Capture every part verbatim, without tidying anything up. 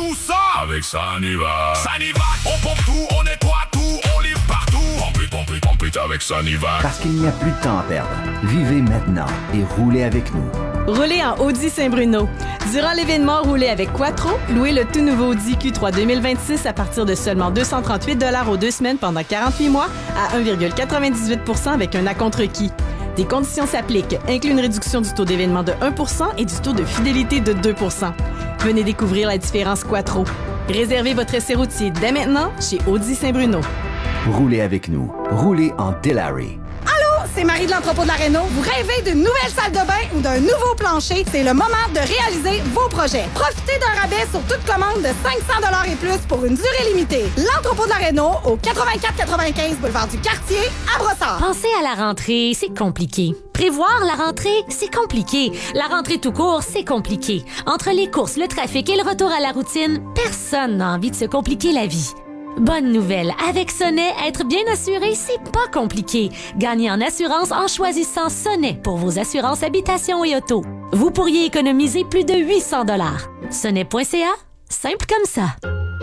tout ça. Avec Sanivar. Sanivar, on pompe tout, on nettoie tout, on livre partout. Pompe it, pompe it, pompe it avec Sanivar. Parce qu'il n'y a plus de temps à perdre. Vivez maintenant et roulez avec nous. Roulez en Audi Saint-Bruno. Durant l'événement Roulez avec Quattro, louez le tout nouveau Audi Q trois deux mille vingt-six à partir de seulement deux cent trente-huit dollars aux deux semaines pendant quarante-huit mois à un virgule quatre-vingt-dix-huit pour cent avec un acompte requis. Des conditions s'appliquent, inclut une réduction du taux d'événement de un pour cent et du taux de fidélité de deux pour cent. Venez découvrir la différence Quattro. Réservez votre essai routier dès maintenant chez Audi Saint-Bruno. Roulez avec nous. Roulez en Delary. C'est Marie de l'entrepôt de la Réno. Vous rêvez d'une nouvelle salle de bain ou d'un nouveau plancher? C'est le moment de réaliser vos projets. Profitez d'un rabais sur toute commande de cinq cents dollars et plus pour une durée limitée. L'entrepôt de la Réno au quatre-vingt-quatre quatre-vingt-quinze boulevard du Quartier à Brossard. Penser à la rentrée, c'est compliqué. Prévoir la rentrée, c'est compliqué. La rentrée tout court, c'est compliqué. Entre les courses, le trafic et le retour à la routine, personne n'a envie de se compliquer la vie. Bonne nouvelle, avec Sonnet, être bien assuré, c'est pas compliqué. Gagnez en assurance en choisissant Sonnet pour vos assurances habitation et auto. Vous pourriez économiser plus de huit cents dollars. Sonnet point c a, simple comme ça.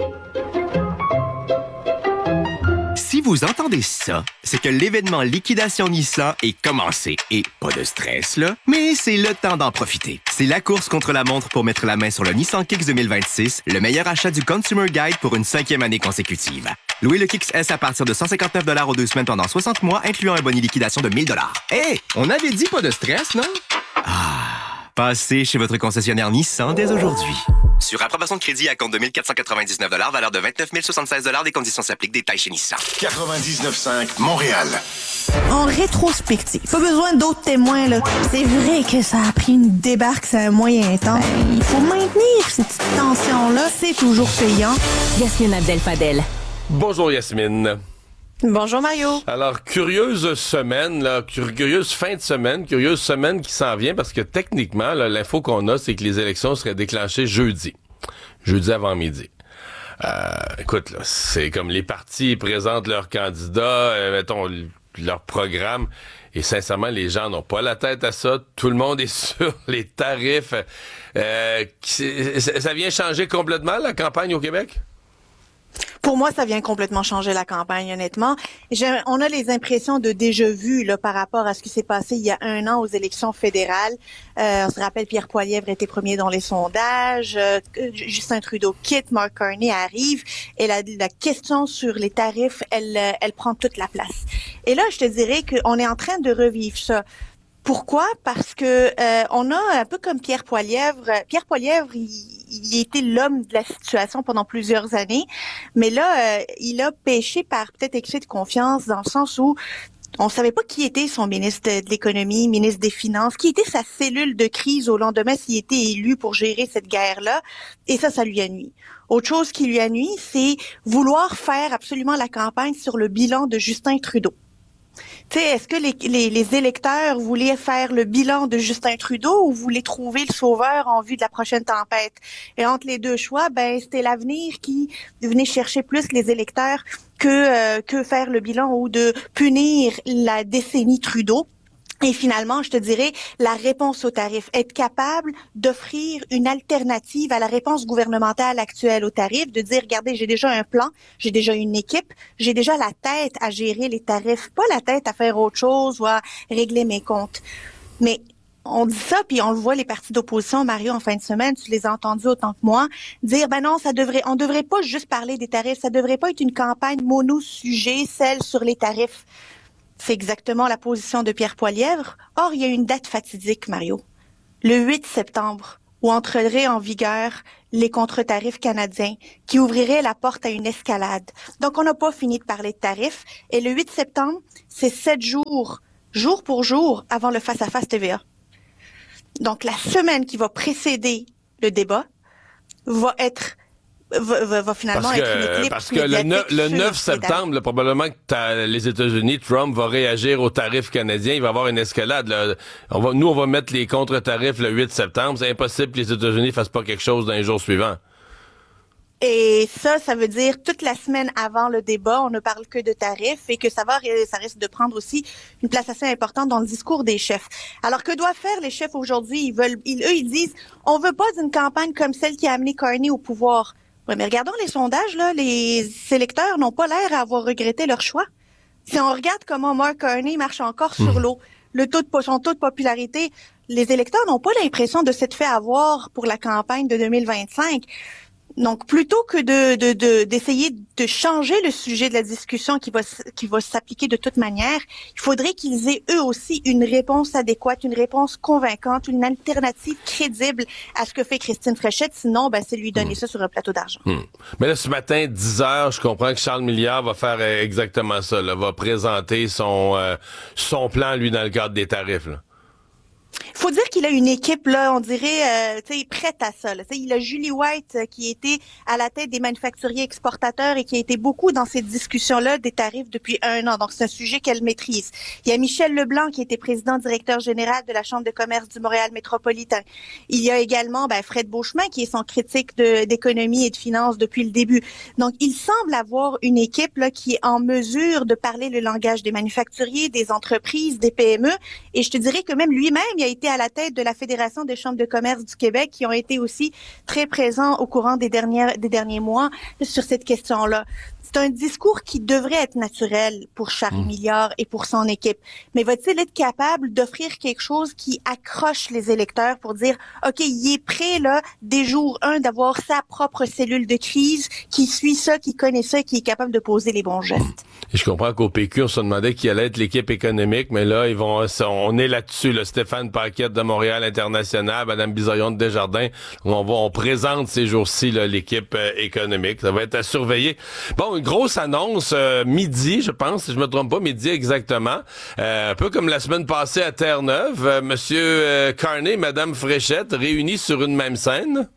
Si vous entendez ça, c'est que l'événement Liquidation Nissan est commencé. Et pas de stress, là, mais c'est le temps d'en profiter. C'est la course contre la montre pour mettre la main sur le Nissan Kicks deux mille vingt-six, le meilleur achat du Consumer Guide pour une cinquième année consécutive. Louez le Kicks S à partir de cent cinquante-neuf dollars aux deux semaines pendant soixante mois, incluant un bonus liquidation de mille dollars. Hé, hey, on avait dit pas de stress, non? Ah, passez chez votre concessionnaire Nissan dès aujourd'hui. Sur approbation de crédit à compte de mille quatre cent quatre-vingt-dix-neuf dollars, valeur de vingt-neuf mille soixante-seize dollars, des conditions s'appliquent, détails chez Nissan. quatre-vingt-dix-neuf cinq Montréal. En rétrospective, pas besoin d'autres témoins, là. C'est vrai que ça a pris une débarque, c'est un moyen temps. Ben, il faut maintenir cette petite tension-là, c'est toujours payant. Yasmine Abdel-Fadel. Bonjour Yasmine. Bonjour Mario. Alors, curieuse semaine, là, curieuse fin de semaine, curieuse semaine qui s'en vient parce que techniquement, là, l'info qu'on a, c'est que les élections seraient déclenchées jeudi. Jeudi avant midi. Euh, écoute, là, c'est comme les partis présentent leurs candidats, euh, mettons, leur programme, et sincèrement, les gens n'ont pas la tête à ça. Tout le monde est sur les tarifs. Euh, qui, ça vient changer complètement la campagne au Québec? Pour moi, ça vient complètement changer la campagne, honnêtement. J'ai, on a les impressions de déjà-vu là, par rapport à ce qui s'est passé il y a un an aux élections fédérales. Euh, on se rappelle, Pierre Poilievre était premier dans les sondages. Euh, Justin Trudeau quitte, Mark Carney arrive. Et la, la question sur les tarifs, elle, elle prend toute la place. Et là, je te dirais qu'on est en train de revivre ça. Pourquoi? Parce que euh, on a un peu comme Pierre Poilievre. Pierre Poilievre, il, il était l'homme de la situation pendant plusieurs années, mais là, euh, il a péché par peut-être excès de confiance dans le sens où on savait pas qui était son ministre de l'économie, ministre des finances, qui était sa cellule de crise au lendemain s'il était élu pour gérer cette guerre-là, et ça, ça lui a nui. Autre chose qui lui a nui, c'est vouloir faire absolument la campagne sur le bilan de Justin Trudeau. Tu sais, est-ce que les, les, les électeurs voulaient faire le bilan de Justin Trudeau ou voulaient trouver le sauveur en vue de la prochaine tempête? Et entre les deux choix, ben c'était l'avenir qui venait chercher plus les électeurs que euh, que faire le bilan ou de punir la décennie Trudeau. Et finalement, je te dirais, la réponse aux tarifs, être capable d'offrir une alternative à la réponse gouvernementale actuelle aux tarifs, de dire, regardez, j'ai déjà un plan, j'ai déjà une équipe, j'ai déjà la tête à gérer les tarifs, pas la tête à faire autre chose ou à régler mes comptes. Mais on dit ça, puis on le voit, les partis d'opposition, Mario, en fin de semaine, tu les as entendus autant que moi, dire, ben non, ça devrait, on devrait pas juste parler des tarifs, ça devrait pas être une campagne mono-sujet, celle sur les tarifs. C'est exactement la position de Pierre Poilievre. Or, il y a une date fatidique, Mario. Le huit septembre, où entreraient en vigueur les contre-tarifs canadiens, qui ouvriraient la porte à une escalade. Donc, on n'a pas fini de parler de tarifs. Et le huit septembre, c'est sept jours, jour pour jour, avant le face-à-face T V A. Donc, la semaine qui va précéder le débat va être... Va, va, va finalement parce que, être une éclipse parce que le neuf, le neuf septembre, là, probablement que les États-Unis, Trump va réagir aux tarifs canadiens. Il va y avoir une escalade. Là. On va, nous, on va mettre les contre-tarifs le huit septembre. C'est impossible que les États-Unis ne fassent pas quelque chose dans les jours suivants. Et ça, ça veut dire toute la semaine avant le débat, on ne parle que de tarifs et que ça va, ça risque de prendre aussi une place assez importante dans le discours des chefs. Alors, que doivent faire les chefs aujourd'hui? Ils veulent, ils, eux, ils disent, on veut pas d'une campagne comme celle qui a amené Carney au pouvoir. Oui, mais regardons les sondages, là. Les électeurs n'ont pas l'air à avoir regretté leur choix. Si on regarde comment Mark Carney marche encore mmh. sur l'eau, le taux de, son taux de popularité, les électeurs n'ont pas l'impression de s'être fait avoir pour la campagne de deux mille vingt-cinq. Donc, plutôt que de, de, de, d'essayer de changer le sujet de la discussion qui va, qui va s'appliquer de toute manière, il faudrait qu'ils aient eux aussi une réponse adéquate, une réponse convaincante, une alternative crédible à ce que fait Christine Fréchette. Sinon, ben, c'est lui donner mmh. ça sur un plateau d'argent. Mmh. Mais là, ce matin, dix heures, je comprends que Charles Milliard va faire exactement ça, là, va présenter son, euh, son plan, lui, dans le cadre des tarifs, là. Il faut dire qu'il a une équipe, là, on dirait, euh, tu sais, prête à ça. Là. Il a Julie White euh, qui était à la tête des manufacturiers exportateurs et qui a été beaucoup dans ces discussions-là des tarifs depuis un an. Donc, c'est un sujet qu'elle maîtrise. Il y a Michel Leblanc qui était président directeur général de la Chambre de commerce du Montréal métropolitain. Il y a également ben, Fred Beauchemin qui est son critique de, d'économie et de finances depuis le début. Donc, il semble avoir une équipe là qui est en mesure de parler le langage des manufacturiers, des entreprises, des P M E. Et je te dirais que même lui-même, il a été à la tête de la Fédération des chambres de commerce du Québec qui ont été aussi très présents au courant des dernières, des derniers mois sur cette question-là. C'est un discours qui devrait être naturel pour Charles mmh. Milliard et pour son équipe. Mais va-t-il être capable d'offrir quelque chose qui accroche les électeurs pour dire, OK, il est prêt, là, dès jour un, d'avoir sa propre cellule de crise, qui suit ça, qui connaît ça, qui est capable de poser les bons gestes. Et je comprends qu'au P Q, on se demandait qui allait être l'équipe économique, mais là, ils vont, on est là-dessus, là. Stéphane Paquette de Montréal International, Mme Bisaillon de Desjardins. On va, on présente ces jours-ci, là, l'équipe euh, économique. Ça va être à surveiller. Bon, une grosse annonce euh, midi, je pense, si je me trompe pas, midi exactement. Euh, un peu comme la semaine passée à Terre-Neuve, euh, Monsieur euh, Carney, Mme Fréchette réunis sur une même scène.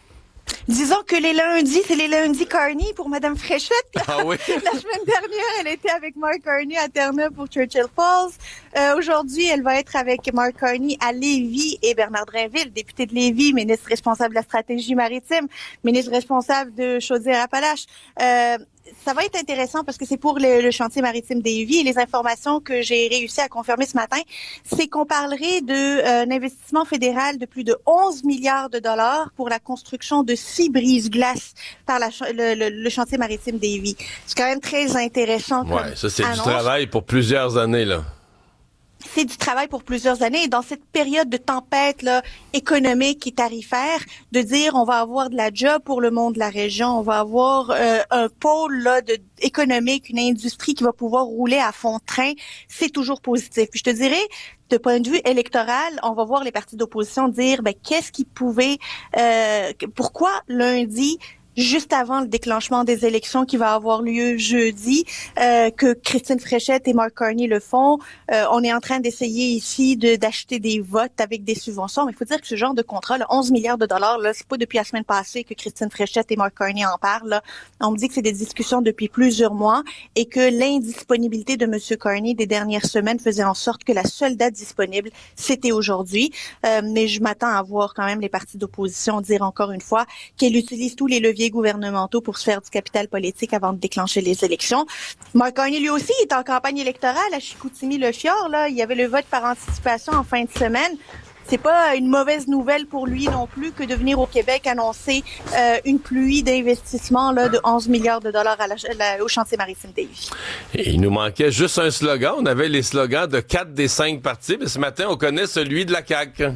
Disons que les lundis, c'est les lundis Carney pour Mme Fréchette. Ah oui? La semaine dernière, elle était avec Mark Carney à Terre-Neuve pour Churchill Falls. Euh, aujourd'hui, elle va être avec Mark Carney à Lévis et Bernard Drainville, député de Lévis, ministre responsable de la stratégie maritime, ministre responsable de Chaudière-Appalaches. Euh, Ça va être intéressant parce que c'est pour le, le chantier maritime des Lévis et les informations que j'ai réussi à confirmer ce matin, c'est qu'on parlerait d'un euh, investissement fédéral de plus de onze milliards de dollars pour la construction de six brise-glaces par la, le, le, le chantier maritime des Lévis. C'est quand même très intéressant. Ouais, ça c'est annonce. Du travail pour plusieurs années, là. C'est du travail pour plusieurs années. Et dans cette période de tempête là, économique et tarifaire, de dire on va avoir de la job pour le monde de la région, on va avoir euh, un pôle là, de, économique, une industrie qui va pouvoir rouler à fond de train, c'est toujours positif. Puis je te dirais, de point de vue électoral, on va voir les partis d'opposition dire ben qu'est-ce qui pouvait, euh, pourquoi lundi, juste avant le déclenchement des élections qui va avoir lieu jeudi, euh, que Christine Fréchette et Mark Carney le font. Euh, on est en train d'essayer ici de d'acheter des votes avec des subventions. Mais il faut dire que ce genre de contrat, là, onze milliards de dollars, là, c'est pas depuis la semaine passée que Christine Fréchette et Mark Carney en parlent. Là. On me dit que c'est des discussions depuis plusieurs mois et que l'indisponibilité de M. Carney des dernières semaines faisait en sorte que la seule date disponible, c'était aujourd'hui. Euh, mais je m'attends à voir quand même les partis d'opposition dire encore une fois qu'elle utilise tous les leviers gouvernementaux pour se faire du capital politique avant de déclencher les élections. Mark Carney, lui aussi, est en campagne électorale à Chicoutimi-le-Fjord. Là, il y avait le vote par anticipation en fin de semaine. C'est pas une mauvaise nouvelle pour lui non plus que de venir au Québec annoncer euh, une pluie d'investissement là, de onze milliards de dollars à la, la, au chantier maritime des Lévis. Et il nous manquait juste un slogan. On avait les slogans de quatre des cinq partis, mais ce matin, on connaît celui de la C A Q.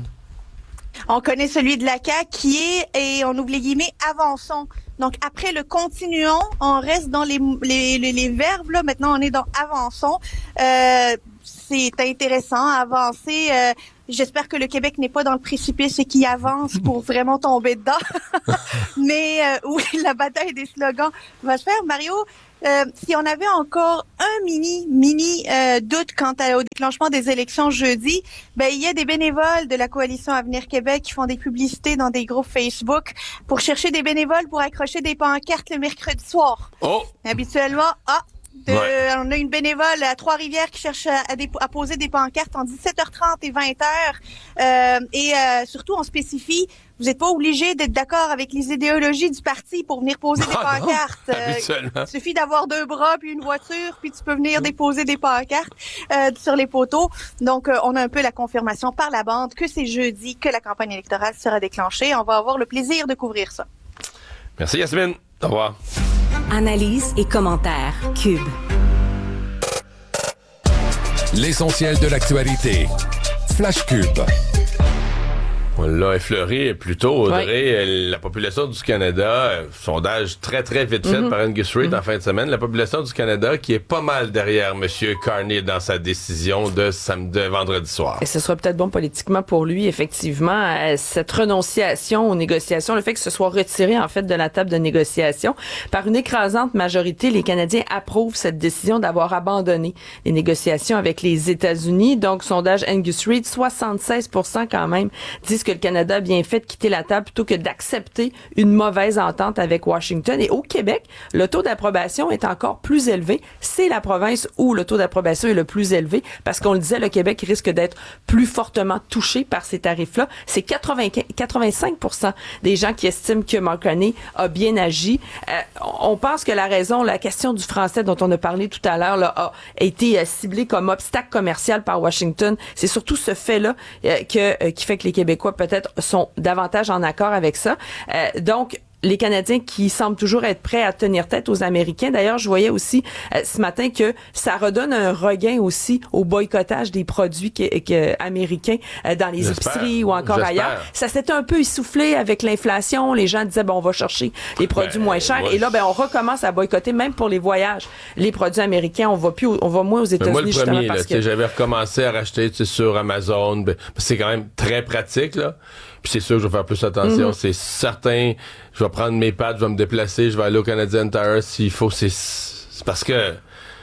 On connaît celui de la C A Q qui est, et on oublie les guillemets, avançons. Donc, après le continuons, on reste dans les, les, les, les verbes. Là. Maintenant, on est dans avançons. Euh, c'est intéressant, avancer. Euh, j'espère que le Québec n'est pas dans le précipice et qu'il avance pour vraiment tomber dedans. Mais euh, oui, la bataille des slogans va se faire. Mario, euh, si on avait encore un mini, mini euh, doute quant à, au déclenchement des élections jeudi, ben il y a des bénévoles de la Coalition Avenir Québec qui font des publicités dans des groupes Facebook pour chercher des bénévoles pour accrocher des pancartes le mercredi soir. Oh! Habituellement, ah, De, ouais. On a une bénévole à Trois-Rivières qui cherche à, à, à poser des pancartes en dix-sept heures trente et vingt heures. Euh, et euh, surtout, on spécifie, vous n'êtes pas obligé d'être d'accord avec les idéologies du parti pour venir poser des ah pancartes. Euh, il suffit d'avoir deux bras puis une voiture, puis tu peux venir déposer des pancartes euh, sur les poteaux. Donc, euh, on a un peu la confirmation par la bande que c'est jeudi que la campagne électorale sera déclenchée. On va avoir le plaisir de couvrir ça. Merci Yasmine. Au revoir. Analyse et commentaires. Cube. L'essentiel de l'actualité. Flash Cube. On l'a effleuré plus tôt, Audrey. Oui. La population du Canada, euh, sondage très, très vite fait mm-hmm. par Angus Reid mm-hmm. en fin de semaine, la population du Canada qui est pas mal derrière M. Carney dans sa décision de, sam- de vendredi soir. Et ce sera peut-être bon politiquement pour lui, effectivement, euh, cette renonciation aux négociations, le fait que ce soit retiré, en fait, de la table de négociation. Par une écrasante majorité, les Canadiens approuvent cette décision d'avoir abandonné les négociations avec les États-Unis. Donc, sondage Angus Reid, soixante-seize pour cent quand même disent que le Canada a bien fait de quitter la table plutôt que d'accepter une mauvaise entente avec Washington. Et au Québec, le taux d'approbation est encore plus élevé. C'est la province où le taux d'approbation est le plus élevé parce qu'on le disait, le Québec risque d'être plus fortement touché par ces tarifs-là. C'est quatre-vingt-cinq pour cent des gens qui estiment que Mark Carney a bien agi. Euh, on pense que la raison, la question du français dont on a parlé tout à l'heure, là, a été euh, ciblée comme obstacle commercial par Washington. C'est surtout ce fait-là euh, que, euh, qui fait que les Québécois peut-être sont davantage en accord avec ça. Euh, donc, les Canadiens qui semblent toujours être prêts à tenir tête aux Américains. D'ailleurs, je voyais aussi euh, ce matin que ça redonne un regain aussi au boycottage des produits que, que, américains euh, dans les J'espère. épiceries ou encore J'espère. ailleurs. Ça s'était un peu essoufflé avec l'inflation. Les gens disaient, bon, on va chercher les produits ben, moins chers. moi, Et là, ben, on recommence à boycotter, même pour les voyages. Les produits américains, on va plus, on va moins aux États-Unis, moi, le justement, premier, parce là, que... j'avais recommencé à racheter sur Amazon. Ben, c'est quand même très pratique, là. Puis c'est sûr que je vais faire plus attention. Mm-hmm. C'est certain, je vais prendre mes pattes, je vais me déplacer, je vais aller au Canadian Tire s'il faut. C'est, c'est parce que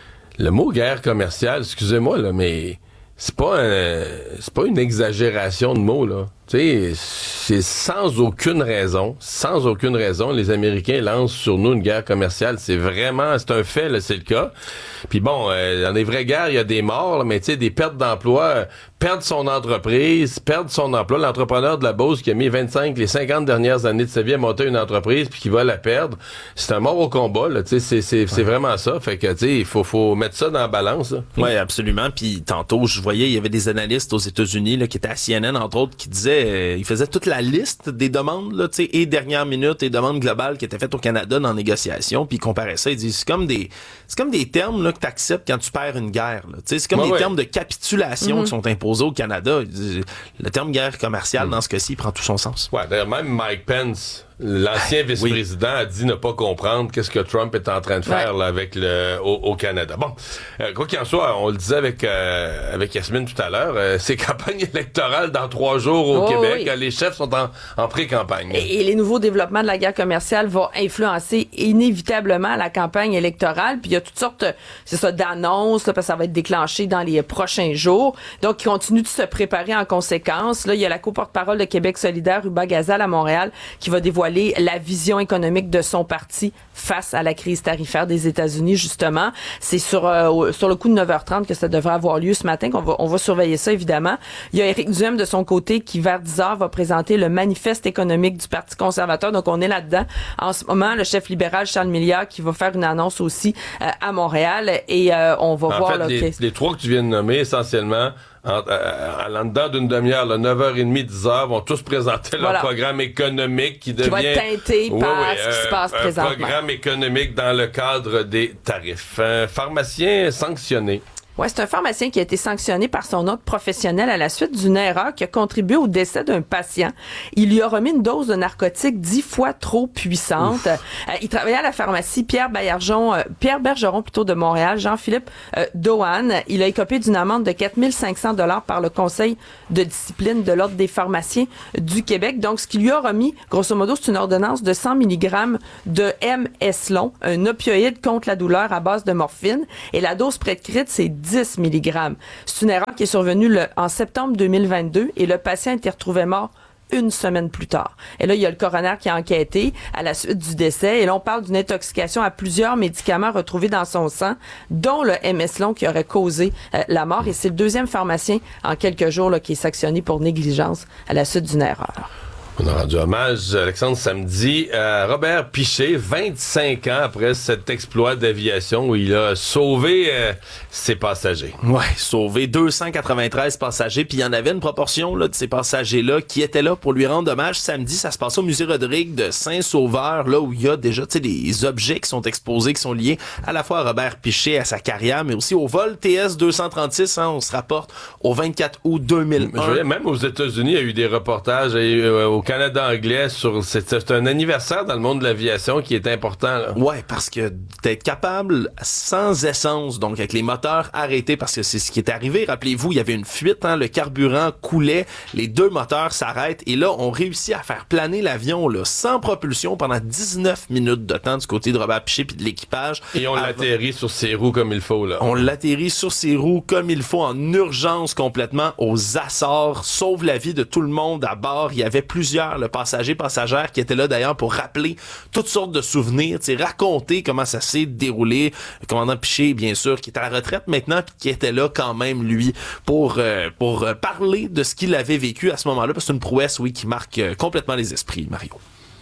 le mot guerre commerciale, excusez-moi, là, mais c'est pas un, c'est pas une exagération de mots, là. Tu sais, c'est sans aucune raison, sans aucune raison, les Américains lancent sur nous une guerre commerciale. C'est vraiment, c'est un fait, là, c'est le cas. Puis bon, euh, dans les vraies guerres, il y a des morts, là, mais tu sais, des pertes d'emploi, euh, perdre son entreprise, perdre son emploi. L'entrepreneur de la Beauce qui a mis vingt-cinq, les cinquante dernières années de sa vie à monter une entreprise puis qui va la perdre, c'est un mort au combat, là. Tu sais, c'est, c'est, c'est ouais. vraiment ça. Fait que, tu sais, il faut, faut mettre ça dans la balance, là. Oui, absolument. Puis tantôt, je voyais, il y avait des analystes aux États-Unis, là, qui étaient à C N N, entre autres, qui disaient, euh, ils faisaient toute la liste des demandes, là, tu sais, et dernière minute, et demandes globales qui étaient faites au Canada dans la négociation, puis ils comparaient ça, ils disent, c'est comme des, c'est comme des termes, là, que t'acceptes quand tu perds une guerre, là. Tu sais, c'est comme ouais, des ouais. termes de capitulation mm-hmm. qui sont imposés au Canada. Le terme guerre commerciale, mm. dans ce cas-ci, prend tout son sens. Ouais, d'ailleurs, même Mike Pence, l'ancien ben, vice-président, oui. a dit ne pas comprendre qu'est-ce que Trump est en train de faire ouais. là, avec le au, au Canada. Bon, euh, quoi qu'il en soit, on le disait avec euh, avec Yasmine tout à l'heure, euh, c'est campagne électorale dans trois jours au oh, Québec. Oui. Les chefs sont en, en pré-campagne. Et, et les nouveaux développements de la guerre commerciale vont influencer inévitablement la campagne électorale. Puis il y a toutes sortes, c'est ça, d'annonces, là, parce que ça va être déclenché dans les prochains jours. Donc, ils continuent de se préparer en conséquence. Là, il y a la co-porte-parole de Québec solidaire, Ruba Gazal, à Montréal, qui va dévoiler la vision économique de son parti face à la crise tarifaire des États-Unis, justement. C'est sur euh, sur le coup de neuf heures trente que ça devrait avoir lieu ce matin, qu'on va, on va surveiller ça, évidemment. Il y a Éric Duhem, de son côté, qui, vers dix heures, va présenter le manifeste économique du Parti conservateur. Donc, on est là-dedans. En ce moment, le chef libéral, Charles Milliard, qui va faire une annonce aussi euh, à Montréal. Et euh, on va en voir... fait, là, les, que... les trois que tu viens de nommer, essentiellement, En, euh, en dedans d'une demi-heure, là, neuf heures trente, dix heures, vont tous présenter leur voilà. programme économique qui devient... Qui va être teinté oui, par oui, ce qui euh, se passe un présentement. Un programme économique dans le cadre des tarifs. Un pharmacien sanctionné. Ouais, c'est un pharmacien qui a été sanctionné par son ordre professionnel à la suite d'une erreur qui a contribué au décès d'un patient. Il lui a remis une dose de narcotique dix fois trop puissante. Euh, il travaillait à la pharmacie Pierre Bergeron, euh, Pierre Bergeron plutôt de Montréal, Jean-Philippe euh, Dohan. Il a écopé d'une amende de quatre mille cinq cents dollars par le Conseil de discipline de l'Ordre des pharmaciens du Québec. Donc, ce qu'il lui a remis, grosso modo, c'est une ordonnance de cent milligrammes de M-Eslon, un opioïde contre la douleur à base de morphine. Et la dose prescrite, c'est dix milligrammes. C'est une erreur qui est survenue le, en septembre deux mille vingt-deux et le patient a été retrouvé mort une semaine plus tard. Et là, il y a le coroner qui a enquêté à la suite du décès. Et là, on parle d'une intoxication à plusieurs médicaments retrouvés dans son sang, dont le M-Eslon qui aurait causé euh, la mort. Et c'est le deuxième pharmacien en quelques jours là, qui est sanctionné pour négligence à la suite d'une erreur. On a rendu hommage, Alexandre, samedi, à Robert Piché, vingt-cinq ans après cet exploit d'aviation où il a sauvé euh, ses passagers. Ouais, sauvé deux cent quatre-vingt-treize passagers, puis il y en avait une proportion là, de ces passagers-là qui étaient là pour lui rendre hommage. Samedi, ça se passait au musée Rodrigue de Saint-Sauveur, là où il y a déjà des objets qui sont exposés, qui sont liés à la fois à Robert Piché, à sa carrière, mais aussi au vol T S deux cent trente-six, hein, on se rapporte au vingt-quatre août deux mille un. Je voyais, même aux États-Unis, il y a eu des reportages euh, au Canada anglais sur c'est, c'est un anniversaire dans le monde de l'aviation qui est important là. Ouais, parce que d'être capable sans essence, donc avec les moteurs arrêtés, parce que c'est ce qui est arrivé. Rappelez-vous, il y avait une fuite, hein, le carburant coulait, les deux moteurs s'arrêtent et là on réussit à faire planer l'avion là sans propulsion pendant dix-neuf minutes de temps du côté de Robert Piché puis de l'équipage. Et on Avant... l'atterrit sur ses roues comme il faut là. On l'atterrit sur ses roues comme il faut en urgence complètement aux Açores, sauve la vie de tout le monde à bord. Il y avait plusieurs le passagers, passagères qui étaient là d'ailleurs pour rappeler toutes sortes de souvenirs, raconter comment ça s'est déroulé. Le commandant Piché, bien sûr, qui est à la retraite maintenant, puis qui était là quand même, lui, pour euh, pour euh, parler de ce qu'il avait vécu à ce moment-là, parce que c'est une prouesse, oui, qui marque euh, complètement les esprits, Mario.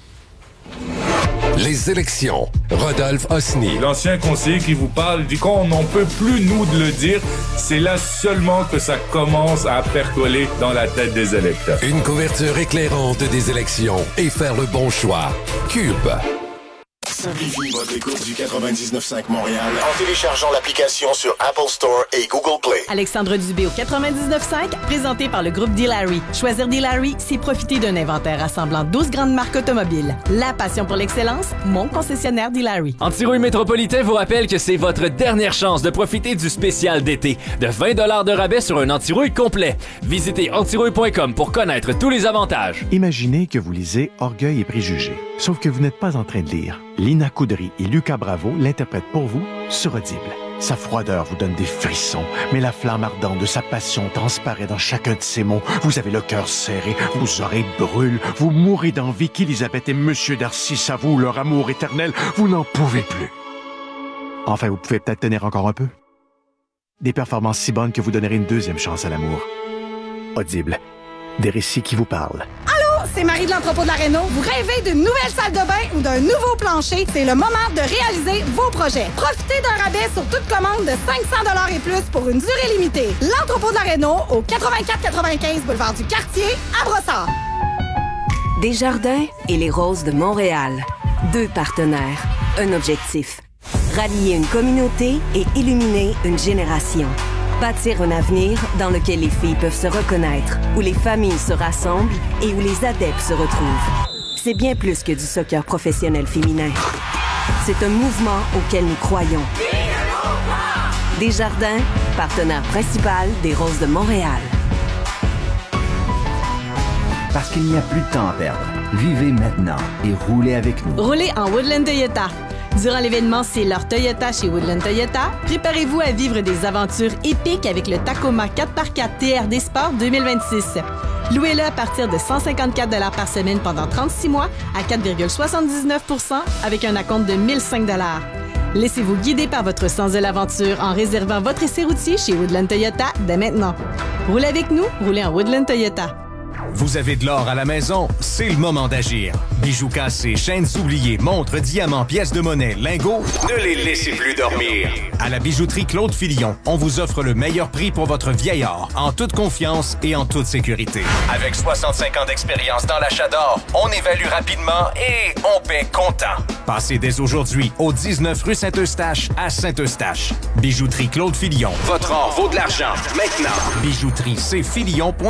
Les élections. Rodolphe Osny. L'ancien conseiller qui vous parle dit qu'on n'en peut plus, nous, de le dire. C'est là seulement que ça commence à percoler dans la tête des électeurs. Une couverture éclairante des élections et faire le bon choix. Cube. Simplifie votre écoute du quatre-vingt-dix-neuf cinq Montréal en téléchargeant l'application sur Apple Store et Google Play. Alexandre Dubé au quatre-vingt-dix-neuf cinq, présenté par le groupe D-Larry. Choisir D-Larry, c'est profiter d'un inventaire rassemblant douze grandes marques automobiles. La passion pour l'excellence, mon concessionnaire D-Larry. Antirouille Métropolitain vous rappelle que c'est votre dernière chance de profiter du spécial d'été. De vingt dollars de rabais sur un antirouille complet. Visitez antirouille point com pour connaître tous les avantages. Imaginez que vous lisez Orgueil et préjugés. Sauf que vous n'êtes pas en train de lire. Lina Coudry et Lucas Bravo l'interprètent pour vous sur Audible. Sa froideur vous donne des frissons, mais la flamme ardente de sa passion transparaît dans chacun de ses mots. Vous avez le cœur serré, vos oreilles brûlent, vous mourrez d'envie qu'Élisabeth et Monsieur Darcy s'avouent leur amour éternel. Vous n'en pouvez plus. Enfin, vous pouvez peut-être tenir encore un peu. Des performances si bonnes que vous donnerez une deuxième chance à l'amour. Audible. Des récits qui vous parlent. C'est Marie de l'entrepôt de la Réno. Vous rêvez d'une nouvelle salle de bain ou d'un nouveau plancher? C'est le moment de réaliser vos projets. Profitez d'un rabais sur toute commande de cinq cents dollars et plus pour une durée limitée. L'entrepôt de la Réno au quatre-vingt-quatre quatre-vingt-quinze boulevard du Quartier à Brossard. Desjardins et les Roses de Montréal. Deux partenaires, un objectif. Rallier une communauté et illuminer une génération. Bâtir un avenir dans lequel les filles peuvent se reconnaître, où les familles se rassemblent et où les adeptes se retrouvent. C'est bien plus que du soccer professionnel féminin. C'est un mouvement auquel nous croyons. Desjardins, partenaire principal des Roses de Montréal. Parce qu'il n'y a plus de temps à perdre. Vivez maintenant et roulez avec nous. Roulez en Woodland Toyota. Durant l'événement C'est leur Toyota chez Woodland Toyota, préparez-vous à vivre des aventures épiques avec le Tacoma quatre par quatre T R D Sport deux mille vingt-six. Louez-le à partir de cent cinquante-quatre dollars par semaine pendant trente-six mois à quatre virgule soixante-dix-neuf pour cent avec un acompte de mille cinq dollars. Laissez-vous guider par votre sens de l'aventure en réservant votre essai routier chez Woodland Toyota dès maintenant. Roulez avec nous, roulez en Woodland Toyota. Vous avez de l'or à la maison, c'est le moment d'agir. Bijoux cassés, chaînes oubliées, montres, diamants, pièces de monnaie, lingots, ne les laissez plus dormir. À la bijouterie Claude Filion, on vous offre le meilleur prix pour votre vieil or, en toute confiance et en toute sécurité. Avec soixante-cinq ans d'expérience dans l'achat d'or, on évalue rapidement et on paie comptant. Passez dès aujourd'hui au dix-neuf rue Saint-Eustache à Saint-Eustache. Bijouterie Claude Filion. Votre or vaut de l'argent. Maintenant. Bijouterie, c'est Filion.